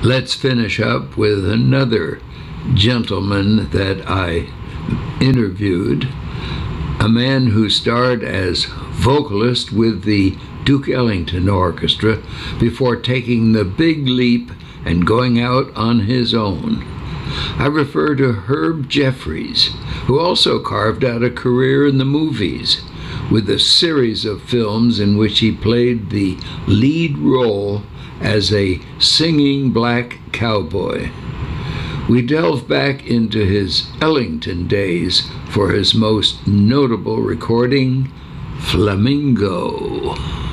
Let's finish up with another gentleman that I interviewed, a man who starred as vocalist with the Duke Ellington Orchestra before taking the big leap and going out on his own. I refer to Herb Jeffries, who also carved out a career in the movies with a series of films in which he played the lead role as a singing black cowboy. We delve back into his Ellington days for his most notable recording, Flamingo.